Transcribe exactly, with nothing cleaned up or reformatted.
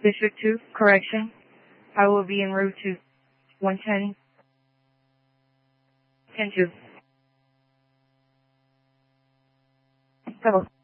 District two, correction. I will be en route to one ten. ten two. Hello.